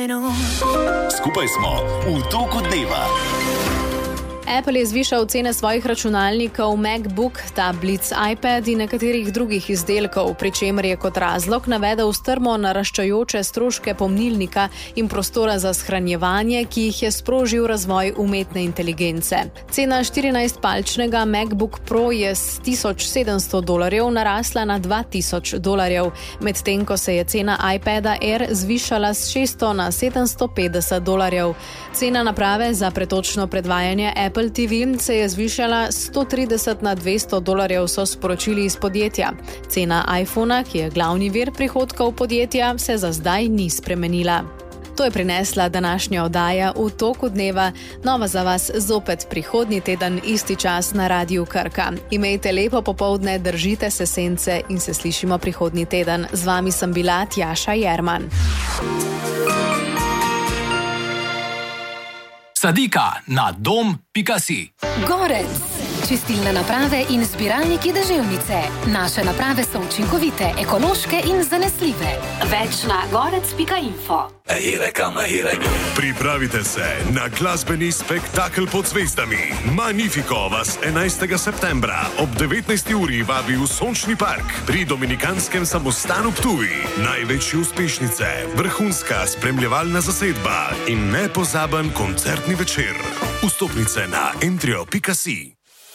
Skupaj smo v toku dneva. Apple je zvišal cene svojih računalnikov MacBook, tablic, iPad in nekaterih drugih izdelkov, pri čemer je kot razlog navedel strmo naraščajoče stroške pomnilnika in prostora za shranjevanje, ki jih je sprožil razvoj umetne inteligence. Cena 14-palčnega MacBook Pro je s $1700 narasla na $2000, medtem ko se je cena iPada Air zvišala s $600 na $750. Cena naprave za pretočno predvajanje Apple TV se je zvišala s $130 na $200, so sporočili iz podjetja. Cena iPhona, ki je glavni vir prihodkov podjetja, se za zdaj ni spremenila. To je prinesla današnja oddaja v toku dneva, nova za vas zopet prihodnji teden isti čas na Radiu Krka. Imejte lepo popoldne, držite se sence in se slišimo prihodnji teden. Z vami sem bila Tjaša Jerman. Sadika na dom.si. Gorec. Čistilne naprave in zbiralniki deževnice. Naše naprave so učinkovite, ekološke in zanesljive. Več na gorec.info. Pripravite se na glasbeni spektakel pod zvezdami. Magnifico vas 11. septembra ob 19. uri vabi v Sončni park pri Dominikanskem samostanu Ptuj. Največje uspešnice, vrhunska spremljevalna zasedba in nepozaben koncertni večer. Vstopnice na entrio.si.